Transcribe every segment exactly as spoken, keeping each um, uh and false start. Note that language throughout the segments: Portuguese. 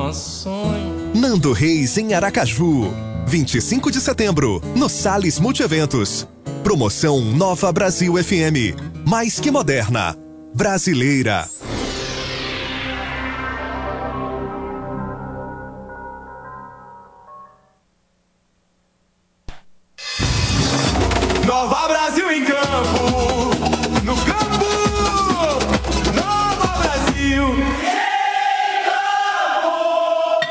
nosso sonho. Nando Reis em Aracaju, vinte e cinco de setembro, no Salles Multieventos. Promoção Nova Brasil F M, mais que moderna, brasileira. Nova Brasil em campo, no campo, Nova Brasil em campo.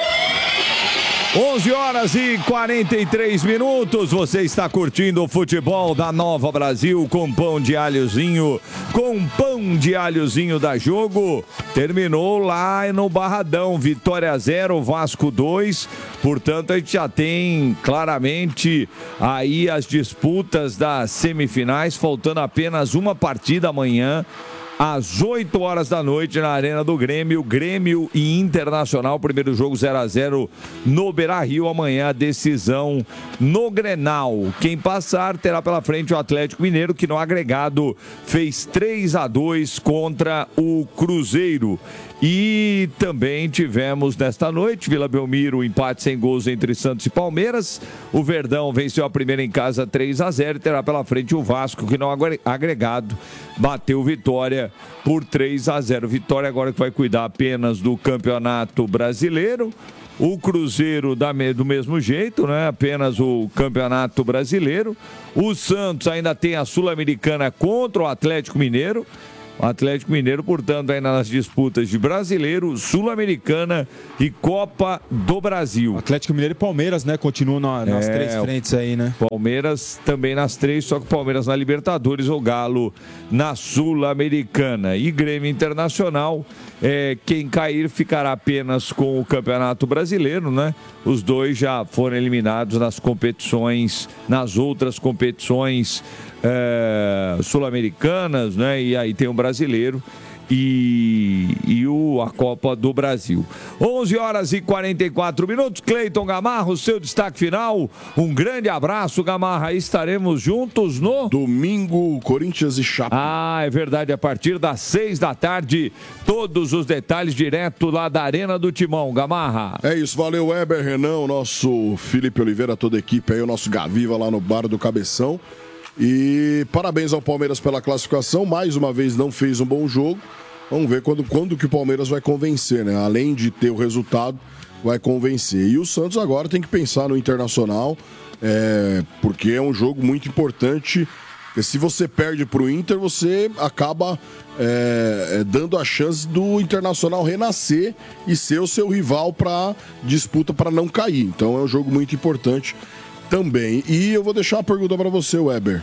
onze horas e quarenta e três minutos, você está curtindo o futebol da Nova Brasil com pão de alhozinho, com pão de alhozinho da Jogo. Terminou lá no Barradão, Vitória zero, Vasco dois. Portanto, a gente já tem claramente aí as disputas das semifinais, faltando apenas uma partida amanhã, às oito horas da noite, na Arena do Grêmio, Grêmio e Internacional, primeiro jogo zero a zero no Beira-Rio, amanhã a decisão no Grenal. Quem passar terá pela frente o Atlético Mineiro, que no agregado fez três a dois contra o Cruzeiro. E também tivemos nesta noite, Vila Belmiro, empate sem gols entre Santos e Palmeiras. O Verdão venceu a primeira em casa três a zero e terá pela frente o Vasco, que no agregado bateu Vitória por três a zero. Vitória agora que vai cuidar apenas do Campeonato Brasileiro. O Cruzeiro do mesmo jeito, né? Apenas o Campeonato Brasileiro. O Santos ainda tem a Sul-Americana contra o Atlético Mineiro. O Atlético Mineiro, portanto, ainda nas disputas de Brasileiro, Sul-Americana e Copa do Brasil. Atlético Mineiro e Palmeiras, né? Continuam na, nas é, três frentes aí, né? Palmeiras também nas três, só que o Palmeiras na Libertadores, o Galo na Sul-Americana. E Grêmio Internacional, é, quem cair ficará apenas com o Campeonato Brasileiro, né? Os dois já foram eliminados nas competições, nas outras competições É, sul-americanas, né? E aí tem o brasileiro e, e o, a Copa do Brasil. onze horas e quarenta e quatro minutos. Cleiton Gamarra, o seu destaque final. Um grande abraço, Gamarra. Estaremos juntos no domingo, Corinthians e Chape. Ah, é verdade. A partir das seis da tarde, todos os detalhes direto lá da Arena do Timão, Gamarra. É isso, valeu, Weber, Renan, o nosso Felipe Oliveira, toda a equipe aí, o nosso Gaviva lá no Bar do Cabeção. E parabéns ao Palmeiras pela classificação, mais uma vez não fez um bom jogo. Vamos ver quando, quando que o Palmeiras vai convencer, né? Além de ter o resultado, vai convencer. E o Santos agora tem que pensar no Internacional, é, porque é um jogo muito importante. Porque se você perde para o Inter, você acaba é, dando a chance do Internacional renascer e ser o seu rival para disputa para não cair. Então é um jogo muito importante também. E eu vou deixar uma pergunta para você, Weber.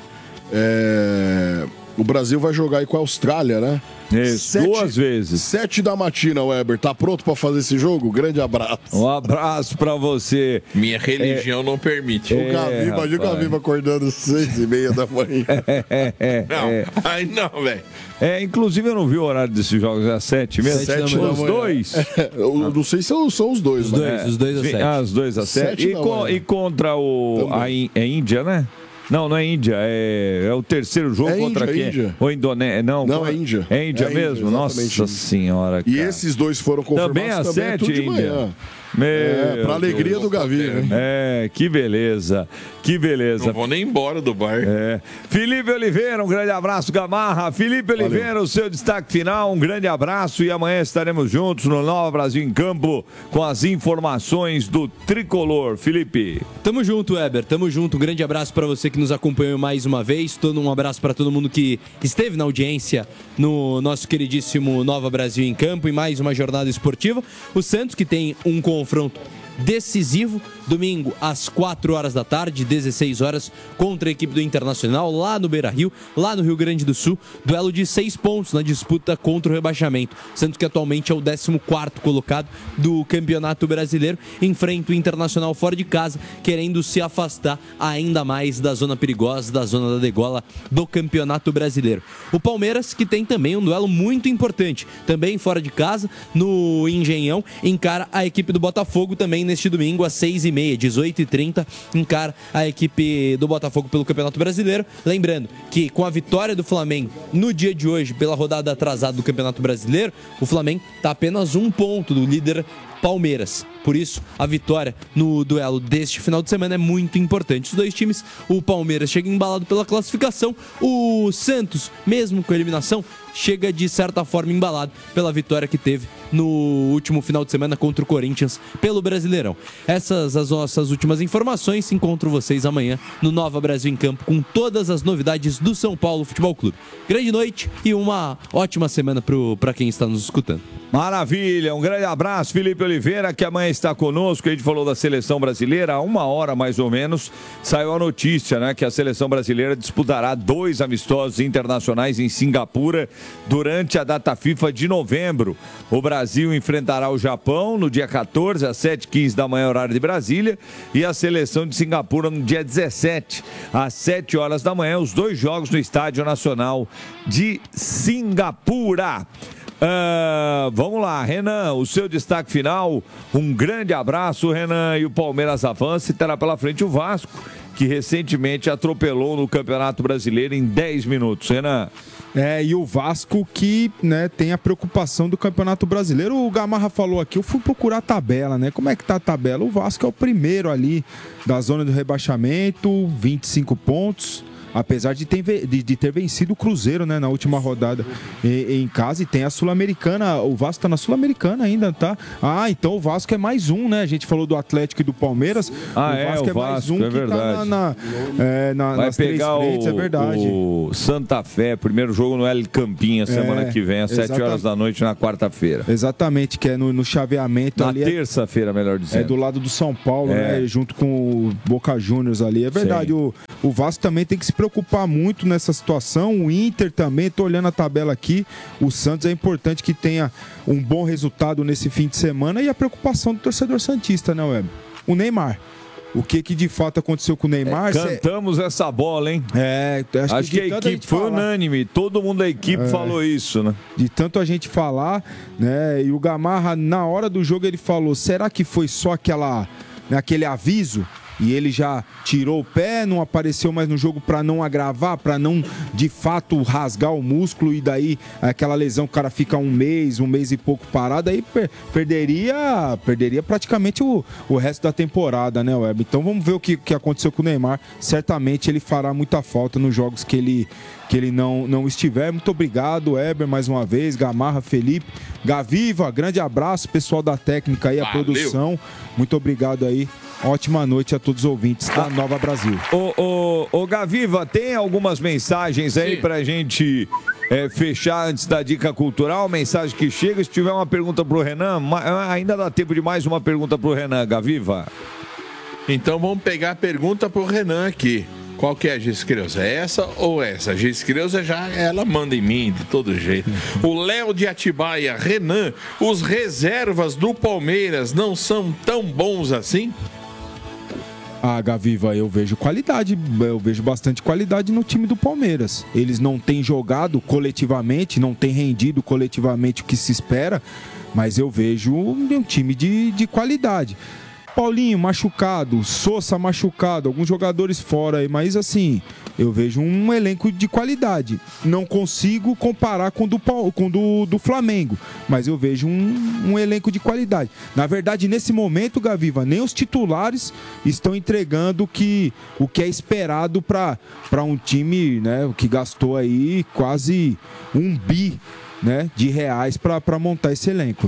É... O Brasil vai jogar aí com a Austrália, né? Isso, Sete... duas vezes. Sete da matina, Weber. Tá pronto para fazer esse jogo? Grande abraço. Um abraço para você. Minha religião é... não permite. O Gavi, imagina o Gavi acordando às seis e meia da manhã. É, é, não, é. aí não, velho. É, inclusive eu não vi o horário desses jogos, é às sete mesmo? Sete os dois? É, eu não sei se são, são os dois. Os né? dois, é. os dois às sete. Ah, os dois às sete. sete e, co e contra o... A, é Índia, né? Não, não é Índia, é, é o terceiro jogo é contra Índia, quem? Índia. Ou Indonésia? Não, não é Índia. É Índia é mesmo? Índia, Nossa senhora, cara. E esses dois foram confirmados também às também sete, é tudo de Índia. manhã. Meu é, pra alegria Deus do Gavi, né? É, que beleza, que beleza. Não vou nem embora do bar. É. Felipe Oliveira, um grande abraço, Gamarra. Felipe Oliveira, Valeu. O seu destaque final, um grande abraço e amanhã estaremos juntos no Nova Brasil em Campo com as informações do Tricolor. Felipe. Tamo junto, Weber, tamo junto. Um grande abraço pra você que nos acompanhou mais uma vez. Todo um abraço pra todo mundo que esteve na audiência no nosso queridíssimo Nova Brasil em Campo e mais uma jornada esportiva. O Santos que tem um confronto decisivo, domingo às quatro horas da tarde, dezesseis horas, contra a equipe do Internacional, lá no Beira-Rio, lá no Rio Grande do Sul, duelo de seis pontos na disputa contra o rebaixamento. Santos que atualmente é o décimo quarto colocado do Campeonato Brasileiro, enfrenta o Internacional fora de casa, querendo se afastar ainda mais da zona perigosa, da zona da degola do Campeonato Brasileiro. O Palmeiras que tem também um duelo muito importante, também fora de casa, no Engenhão, encara a equipe do Botafogo também neste domingo às seis e meia, dezoito e trinta, encara a equipe do Botafogo pelo Campeonato Brasileiro. Lembrando que com a vitória do Flamengo no dia de hoje, pela rodada atrasada do Campeonato Brasileiro, o Flamengo está apenas um ponto do líder Palmeiras. Por isso, a vitória no duelo deste final de semana é muito importante. Os dois times, o Palmeiras chega embalado pela classificação, o Santos, mesmo com a eliminação, chega de certa forma embalado pela vitória que teve no último final de semana contra o Corinthians pelo Brasileirão. Essas as nossas últimas informações. Encontro vocês amanhã no Nova Brasil em Campo com todas as novidades do São Paulo Futebol Clube. Grande noite e uma ótima semana para quem está nos escutando. Maravilha, um grande abraço, Felipe Oliveira, que amanhã está conosco. A gente falou da seleção brasileira, há uma hora mais ou menos saiu a notícia, né, que a seleção brasileira disputará dois amistosos internacionais em Singapura durante a data FIFA de novembro. O Brasil enfrentará o Japão no dia quatorze, às sete e quinze da manhã, horário de Brasília, e a seleção de Singapura no dia dezessete, às sete horas da manhã, os dois jogos no Estádio Nacional de Singapura. Uh, vamos lá, Renan, o seu destaque final. Um grande abraço, Renan. E o Palmeiras avança e terá pela frente o Vasco, que recentemente atropelou no Campeonato Brasileiro em dez minutos. Renan. É, e o Vasco que, né, tem a preocupação do Campeonato Brasileiro. O Gamarra falou aqui, eu fui procurar a tabela, né? Como é que tá a tabela? O Vasco é o primeiro ali da zona do rebaixamento, vinte e cinco pontos. Apesar de ter, de, de ter vencido o Cruzeiro, né, na última rodada em, em casa, e tem a Sul-Americana. O Vasco tá na Sul-Americana ainda, tá? Ah, então o Vasco é mais um, né? A gente falou do Atlético e do Palmeiras. Ah, o é, Vasco o é mais Vasco, um é que verdade. tá na, na, é, na, Vai nas pegar três frentes, o, é verdade. o Santa Fé, primeiro jogo no El Campinha, semana É, que vem, às sete horas da noite, na quarta-feira. Exatamente, que é no, no chaveamento na ali. Na terça-feira, melhor dizendo. É do lado do São Paulo, é. né? Junto com o Boca Juniors ali. É verdade, o, o Vasco também tem que se preocupar muito nessa situação. O Inter também, tô olhando a tabela aqui. O Santos é importante que tenha um bom resultado nesse fim de semana, e a preocupação do torcedor santista, né, Web? O Neymar. O que que de fato aconteceu com o Neymar? É, cantamos cê... essa bola, hein? É, acho, acho que, que a equipe foi falar... unânime, todo mundo da equipe é, falou isso, né? De tanto a gente falar, né? E o Gamarra, na hora do jogo, ele falou: será que foi só aquela, né, aquele aviso? E ele já tirou o pé, não apareceu mais no jogo para não agravar, para não de fato rasgar o músculo, e daí aquela lesão, o cara fica um mês, um mês e pouco parado, aí per- perderia perderia praticamente o, o resto da temporada, né, Web? Então vamos ver o que, que aconteceu com o Neymar. Certamente ele fará muita falta nos jogos que ele, que ele não, não estiver. Muito obrigado, Weber, mais uma vez, Gamarra, Felipe, Gaviva, grande abraço, pessoal da técnica aí, a Valeu. Produção. Muito obrigado aí. Ótima noite a todos os ouvintes da Nova Brasil. Ô, ô, ô Gaviva, tem algumas mensagens aí Sim. pra gente é, fechar antes da dica cultural? Mensagem que chega. Se tiver uma pergunta pro Renan, ainda dá tempo de mais uma pergunta pro Renan, Gaviva. Então vamos pegar a pergunta pro Renan aqui. Qual que é a Giscreuza? É essa ou essa? A Giscreuza já, ela manda em mim de todo jeito. O Léo de Atibaia, Renan, os reservas do Palmeiras não são tão bons assim? Ah, Gaviva, eu vejo qualidade, eu vejo bastante qualidade no time do Palmeiras. Eles não têm jogado coletivamente, não têm rendido coletivamente o que se espera, mas eu vejo um time de, de qualidade. Paulinho machucado, Sousa machucado, alguns jogadores fora aí, mas assim, eu vejo um elenco de qualidade. Não consigo comparar com o do, com do, do Flamengo, mas eu vejo um, um elenco de qualidade. Na verdade, nesse momento, Gaviva, nem os titulares estão entregando o que, o que é esperado para um time, né, que gastou aí quase um bi, né, de reais para montar esse elenco.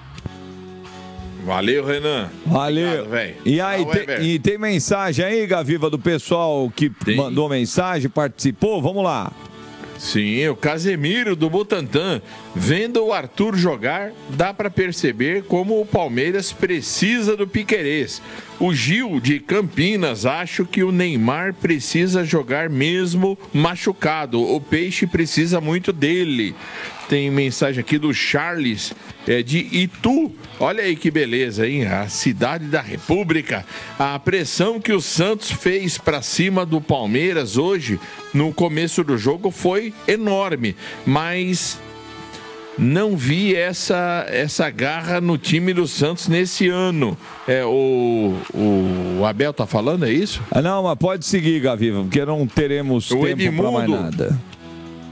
Valeu, Renan. Valeu. Obrigado, e aí, Não, tem, e tem mensagem aí, Gaviva, do pessoal que tem. mandou mensagem, participou? Vamos lá. Sim, o Casemiro do Butantã. Vendo o Arthur jogar, dá para perceber como o Palmeiras precisa do Piquerez. O Gil de Campinas, acho que o Neymar precisa jogar mesmo machucado. O Peixe precisa muito dele. Tem mensagem aqui do Charles, é, de Itu. Olha aí que beleza, hein? A cidade da República. A pressão que o Santos fez para cima do Palmeiras hoje, no começo do jogo, foi enorme. Mas não vi essa, essa garra no time do Santos nesse ano. É, o, o Abel tá falando, é isso? Ah, não, mas pode seguir, Gaviva, porque não teremos o tempo para mais nada.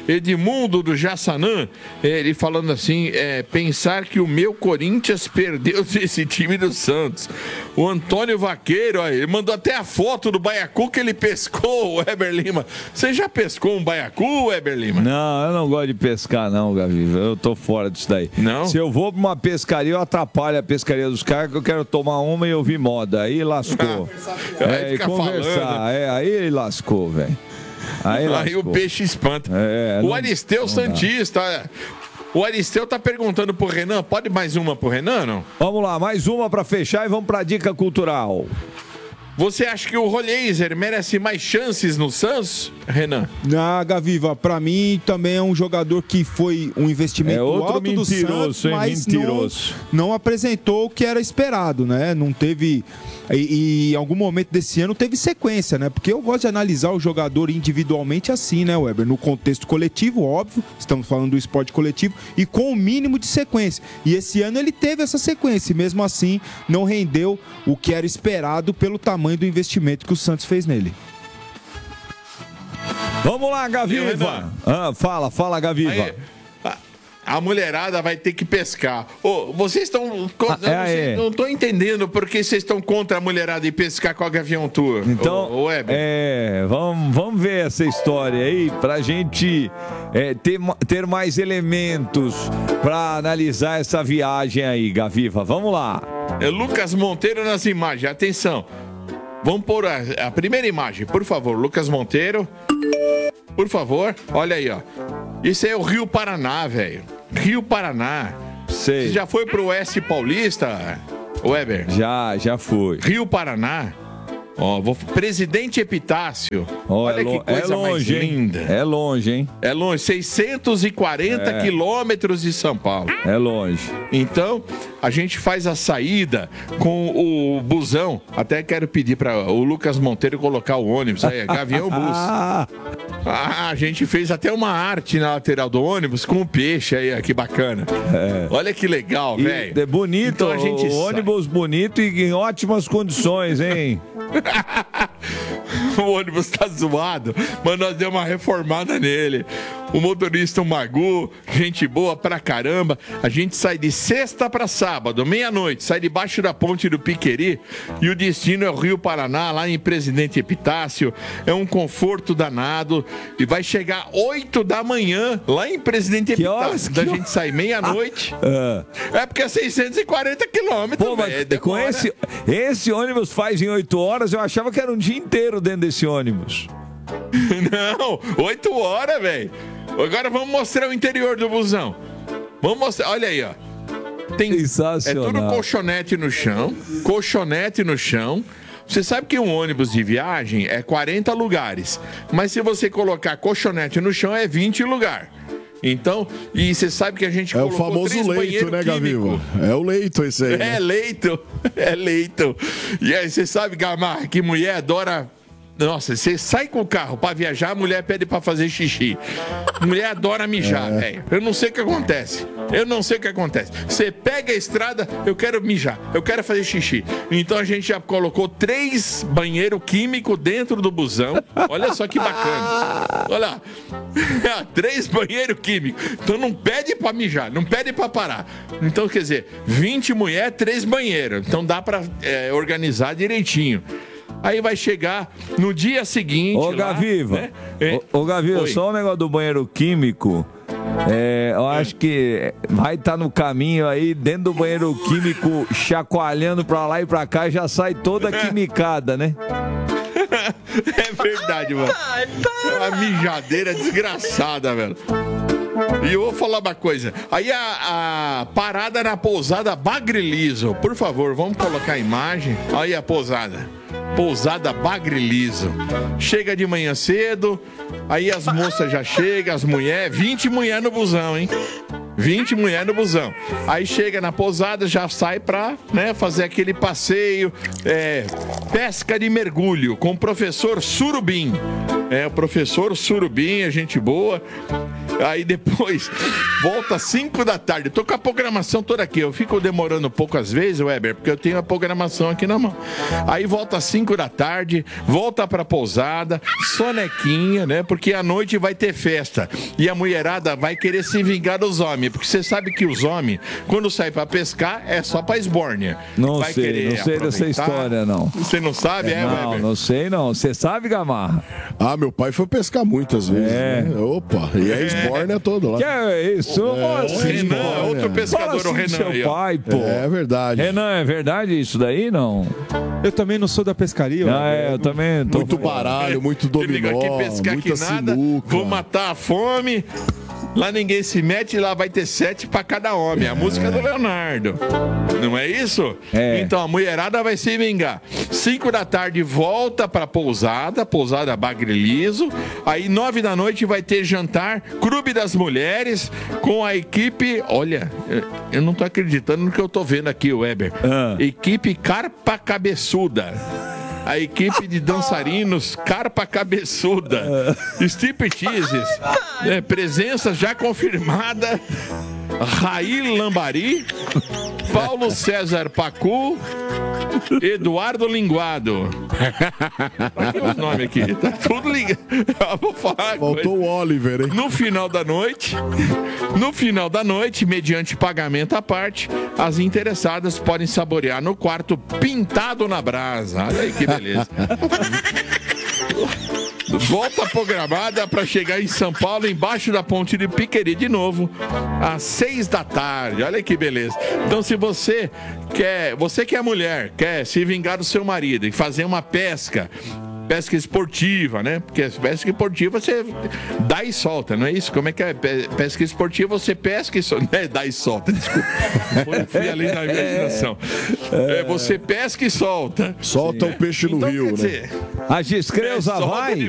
Edmundo do Jaçanã, ele falando assim, é, pensar que o meu Corinthians perdeu desse time do Santos. O Antônio Vaqueiro, ó, ele mandou até a foto do baiacu que ele pescou, o Weber Lima. Você já pescou um baiacu, Weber Lima? Não, eu não gosto de pescar não, Gaviva. Eu tô fora disso daí. Não? Se eu vou pra uma pescaria, eu atrapalho a pescaria dos caras, que eu quero tomar uma e ouvir moda. Aí lascou. É, e conversar. falando. É, aí lascou, velho. Aí, Aí o peixe espanta. É, o não- Aristeu não Santista, olha, o Aristeu tá perguntando pro Renan, pode mais uma pro Renan, não? Vamos lá, mais uma pra fechar e vamos pra dica cultural. Você acha que o Rolheiser merece mais chances no Santos, Renan? Na Gaviva, pra mim também é um jogador que foi um investimento É outro alto do mentiroso, Santos, hein? mas Mentiroso. Não, não apresentou o que era esperado, né? Não teve... E, e em algum momento desse ano teve sequência, né? Porque eu gosto de analisar o jogador individualmente assim, né, Weber? No contexto coletivo, óbvio, estamos falando do esporte coletivo, e com o mínimo de sequência. E esse ano ele teve essa sequência, e mesmo assim não rendeu o que era esperado pelo tamanho do investimento que o Santos fez nele. Vamos lá, Gaviva. Ah, fala, fala, Gaviva. Aí, a, a mulherada vai ter que pescar. Ô, vocês estão... Ah, é, é. Não estou entendendo por que vocês estão contra a mulherada e pescar com a Gavião Tour. Então, ô, ô, Weber. é, vamos, vamos ver essa história aí pra gente é, ter, ma- ter mais elementos pra analisar essa viagem aí, Gaviva. Vamos lá. É Lucas Monteiro nas imagens. Atenção. Vamos pôr a, a primeira imagem, por favor. Lucas Monteiro. Por favor. Olha aí, ó. Isso é o Rio Paraná, velho. Rio Paraná. Sei. Você já foi pro Oeste Paulista, Weber? Já, já fui. Rio Paraná. Ó, vou... Presidente Epitácio. Ó, Olha é que lo- coisa é longe, mais hein? linda. É longe, hein? É longe, seiscentos e quarenta É. quilômetros de São Paulo. É longe. Então, a gente faz a saída com o busão. Até quero pedir para o Lucas Monteiro colocar o ônibus aí, Gavião Bus. Ah, Ah, a gente fez até uma arte na lateral do ônibus com o peixe aí, ó, que bacana. Olha que legal, e velho. é bonito, Então a gente o sai. ônibus bonito e em ótimas condições, hein? O ônibus tá zoado, mas nós demos uma reformada nele. O motorista, o Magu, gente boa pra caramba. A gente sai de sexta pra sábado, meia-noite, sai debaixo da ponte do Piqueri e o destino é o Rio Paraná, lá em Presidente Epitácio. É um conforto danado e vai chegar oito da manhã lá em Presidente Que Epitácio. horas? Da Que gente sai meia-noite. Ah. É porque é seiscentos e quarenta quilômetros, Pô, mas velho. com demora. esse, esse ônibus faz em oito horas, eu achava que era um dia inteiro dentro desse ônibus. Não, oito horas, velho. Agora vamos mostrar o interior do busão. Vamos mostrar, olha aí, ó. Tem, é Sensacional. tudo colchonete no chão, colchonete no chão. Você sabe que um ônibus de viagem é quarenta lugares, mas se você colocar colchonete no chão é vinte lugares. Então, e você sabe que a gente É o colocou famoso três leito, banheiro né, químico. Gaviva? É o leito esse aí. É né? leito, é leito. E aí você sabe, Gamarra, que mulher adora... Nossa, você sai com o carro pra viajar, a mulher pede pra fazer xixi. Mulher adora mijar, velho. Eu não sei o que acontece. Eu não sei o que acontece. Você pega a estrada, eu quero mijar, eu quero fazer xixi. Então a gente já colocou três banheiros químicos dentro do busão. Olha só que bacana. Olha lá. Três banheiros químicos. Então não pede pra mijar, não pede pra parar. Então, quer dizer, vinte mulheres, três banheiros. Então dá pra é, organizar direitinho. Aí vai chegar no dia seguinte. Ô, lá, Gaviva, né? É. ô, ô, Gaviva, Oi. só o negócio do banheiro químico. É, eu acho que vai estar no caminho aí, dentro do banheiro químico, chacoalhando pra lá e pra cá, já sai toda quimicada, né? É verdade, mano. É uma mijadeira desgraçada, velho. E eu vou falar uma coisa. Aí a, a parada na pousada Bagre Liso. Por favor, vamos colocar a imagem. Aí a pousada. Pousada Bagre Liso. Chega de manhã cedo. Aí as moças já chegam, as mulheres. vinte mulheres no busão, hein? vinte mulheres no busão. Aí chega na pousada, já sai pra, né, fazer aquele passeio. É, pesca de mergulho com o professor Surubim. É, o professor Surubim, é gente boa. Aí depois volta às cinco da tarde. Tô com a programação toda aqui. Eu fico demorando um pouco às vezes, Weber, porque eu tenho a programação aqui na mão. Aí volta às cinco da tarde, volta pra pousada, sonequinha, né? Porque à noite vai ter festa. E a mulherada vai querer se vingar dos homens. Porque você sabe que os homens, quando saem pra pescar, é só pra esbórnia. Não vai sei, querer não sei dessa história, não. Você não sabe, é, Não, Weber? não sei, não. Você sabe, Gamarra? Ah, meu pai foi pescar muitas vezes. É. Né? Opa, e é esbórnia todo lá. Que é isso? É, Assim, Renan, outro pescador, Fala o assim do Renan. seu aí, ó. pai, pô. É verdade. Renan, é verdade isso daí, não? Eu também não sou da pescaria. Ah, é, eu também tô... Muito baralho, muito Ele liga dominó, aqui pescar muita que nada, sinuca. vou matar a fome. Lá ninguém se mete, lá vai ter sete pra cada homem. A música do Leonardo. Não é isso? É. Então a mulherada vai se vingar. Cinco da tarde volta pra pousada, pousada Bagre Liso. Aí nove da noite vai ter jantar, Clube das Mulheres, com a equipe. Olha, eu não tô acreditando no que eu tô vendo aqui, Weber. Ah. Equipe Carpa Cabeçuda. A equipe de dançarinos Carpa Cabeçuda, stripteases, né, presença já confirmada, Raí Lambari, Paulo César Pacu, Eduardo Linguado. Aqui os nomes aqui, tá tudo ligado. Eu vou falar. Faltou o Oliver, hein? No final da noite, no final da noite, mediante pagamento à parte, as interessadas podem saborear no quarto pintado na brasa. Olha aí que beleza. Volta programada para chegar em São Paulo, embaixo da ponte de Piqueri de novo, às seis da tarde. Olha que beleza. Então, se você quer, você que é mulher, quer se vingar do seu marido e fazer uma pesca, pesca esportiva, né? Porque pesca esportiva você dá e solta, não é isso? Como é que é? Pesca esportiva você pesca e solta. É, dá e solta, desculpa. Fui, fui além da imaginação. É, você pesca e solta. Solta o peixe no Então, rio, quer né? dizer, A Giscreusa É, só vai...